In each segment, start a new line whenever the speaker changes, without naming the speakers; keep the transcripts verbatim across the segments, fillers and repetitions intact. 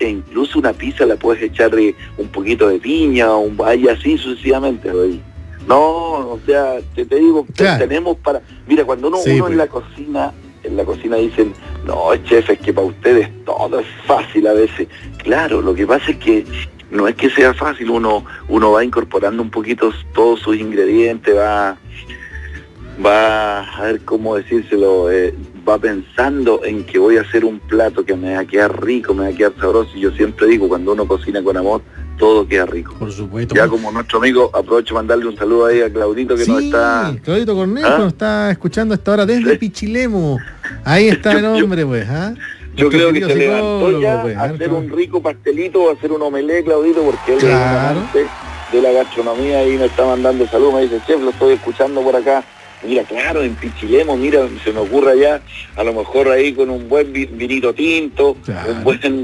e incluso una pizza la puedes echarle un poquito de piña, un, y así sucesivamente, güey. No, o sea, te, te digo, claro. tenemos para... Mira, cuando uno, sí, uno pues. en la cocina, en la cocina dicen, no, chef, es que para ustedes todo es fácil a veces. Claro, lo que pasa es que no es que sea fácil, uno uno va incorporando un poquito todos sus ingredientes, va, va a ver cómo decírselo, eh, va pensando en que voy a hacer un plato que me va a quedar rico, me va a quedar sabroso, y yo siempre digo, cuando uno cocina con amor, todo queda rico.
Por supuesto.
Ya como nuestro amigo, aprovecho para mandarle un saludo ahí a Claudito que sí, nos está...
Claudito Cornejo ¿Ah? nos está escuchando a esta hora desde ¿Sí? Pichilemu. Ahí está el hombre, pues, ¿ah?
Yo creo que se levantó ya pues, a hacer un rico pastelito, a hacer un omelé, Claudito, porque él
claro.
es de la gastronomía y me está mandando saludos, me dice, chef, lo estoy escuchando por acá. Mira, claro, en Pichilemu, mira, se me ocurre allá, a lo mejor ahí con un buen vinito tinto, claro. un buen...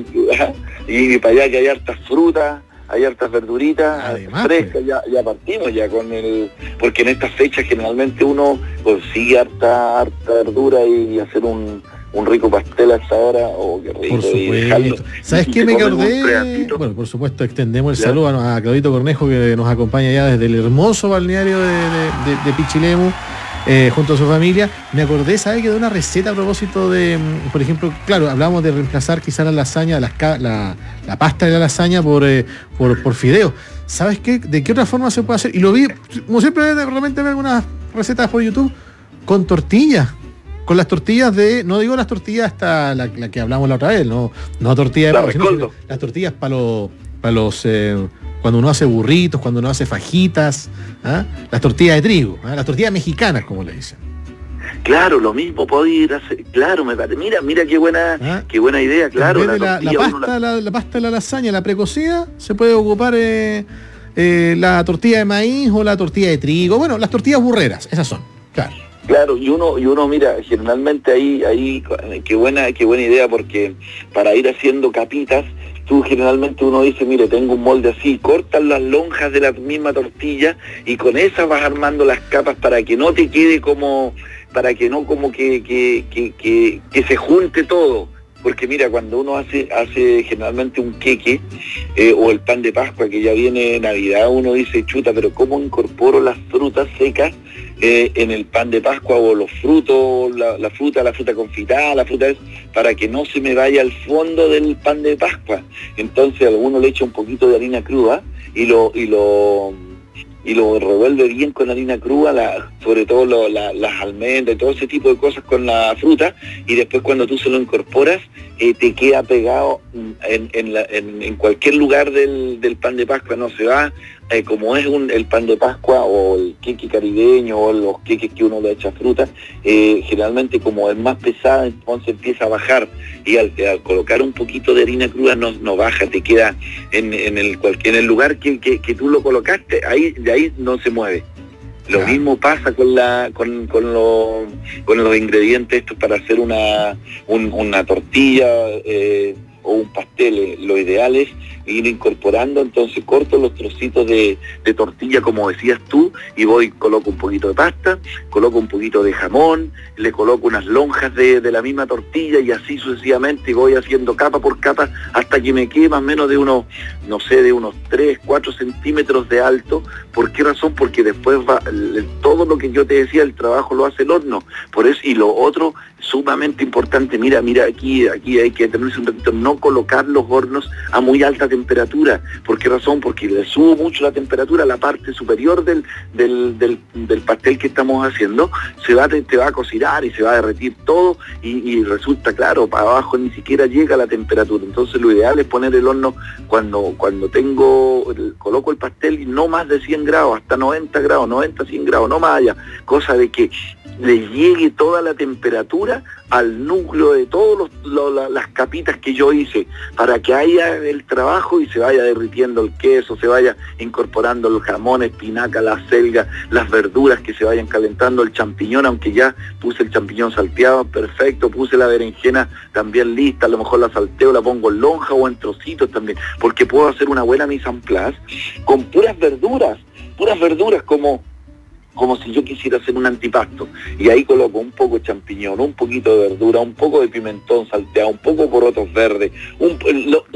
y para allá que hay hartas frutas, hay hartas verduritas Además, frescas, pues. ya, ya partimos ya con el... Porque en estas fechas generalmente uno consigue harta, harta verdura y hacer un... un rico pastel a esta hora, oh, qué rico.
Por supuesto. ¿Sabes qué me acordé? Bueno, por supuesto, extendemos el ¿Ya? saludo a Claudito Cornejo, que nos acompaña ya desde el hermoso balneario de, de, de, de Pichilemu, eh, junto a su familia. Me acordé, ¿sabes? Que de una receta a propósito de, por ejemplo, claro, hablamos de reemplazar quizá la lasaña, las, la, la pasta de la lasaña por, eh, por, por fideo. ¿Sabes qué? ¿De qué otra forma se puede hacer? Y lo vi, como siempre, de repente veo algunas recetas por YouTube, con tortillas. Con las tortillas de, no digo las tortillas hasta la, la que hablamos la otra vez, no, no tortillas de pavo, sino las tortillas para los, para los eh, cuando uno hace burritos, cuando uno hace fajitas, ¿ah? Las tortillas de trigo, ¿ah? Las tortillas mexicanas, como le dicen.
Claro, lo mismo puedo ir a hacer, claro, me parece, mira, mira qué buena, ¿Ah? qué buena idea, claro.
En vez de la, la, pasta, la... La, la pasta de la lasaña, la precocida, se puede ocupar eh, eh, la tortilla de maíz o la tortilla de trigo, bueno, las tortillas burreras, esas son, claro.
Claro, y uno, y uno mira, generalmente ahí, ahí, qué buena, qué buena idea, porque para ir haciendo capitas, tú generalmente uno dice, mire, tengo un molde así, cortas las lonjas de la misma tortilla y con esas vas armando las capas para que no te quede como, para que no como que, que, que, que, que se junte todo. Porque mira, cuando uno hace hace generalmente un queque eh, o el pan de Pascua, que ya viene Navidad, uno dice, chuta, pero ¿cómo incorporo las frutas secas eh, en el pan de Pascua o los frutos, la, la fruta, la fruta confitada, la fruta es, para que no se me vaya al fondo del pan de Pascua? Entonces alguno le echa un poquito de harina cruda y lo... Y lo y lo revuelve bien con harina cruda, la, sobre todo lo, la, las almendras y todo ese tipo de cosas con la fruta, y después cuando tú se lo incorporas, eh, te queda pegado en, en, la, en, en cualquier lugar del, del pan de Pascua, no se va, eh, como es un, el pan de Pascua o el queque caribeño o los queques que uno le echa fruta, eh, generalmente como es más pesada, entonces empieza a bajar, y al, al colocar un poquito de harina cruda no, no baja, te queda en, en, el, cualquier, en el lugar que, que, que tú lo colocaste, ahí de ahí no se mueve. Lo claro. mismo pasa con la con, con, lo, con los ingredientes estos para hacer una, un, una tortilla eh, o un pastel. Lo ideal es ir incorporando, entonces corto los trocitos de, de tortilla como decías tú y voy, coloco un poquito de pasta, coloco un poquito de jamón, le coloco unas lonjas de, de la misma tortilla y así sucesivamente voy haciendo capa por capa hasta que me quede más o menos de unos, no sé, de unos tres, cuatro centímetros de alto. ¿Por qué razón? Porque después va, todo lo que yo te decía, el trabajo lo hace el horno. Por eso, y lo otro sumamente importante, mira, mira aquí, aquí hay que tenerse un ratito, no colocar los hornos a muy alta temperatura. ¿Por qué razón? Porque le subo mucho la temperatura a la parte superior del, del, del, del pastel que estamos haciendo, se va, te, te va a cocinar y se va a derretir todo y, y resulta claro, para abajo ni siquiera llega la temperatura. Entonces lo ideal es poner el horno cuando, cuando tengo, coloco el pastel y no más de cien grados, hasta noventa grados, noventa, cien grados, no más allá, cosa de que le llegue toda la temperatura al núcleo de todas lo, las capitas que yo hice, para que haya el trabajo y se vaya derritiendo el queso, se vaya incorporando el jamón, espinaca, la selga, las verduras que se vayan calentando, el champiñón, aunque ya puse el champiñón salteado, perfecto, puse la berenjena también lista, a lo mejor la salteo, la pongo en lonja o en trocitos también, porque puedo hacer una buena mise en place con puras verduras, puras verduras como como si yo quisiera hacer un antipasto, y ahí coloco un poco de champiñón, un poquito de verdura, un poco de pimentón salteado, un poco de porotos verdes, un, lo,